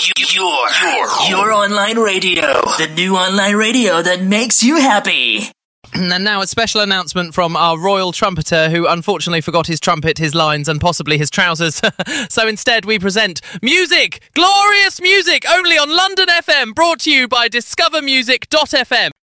Your online radio. The new online radio that makes you happy. And now a special announcement from our royal trumpeter who unfortunately forgot his trumpet, his lines and possibly his trousers. So instead we present music, glorious music, only on London FM, brought to you by discovermusic.fm.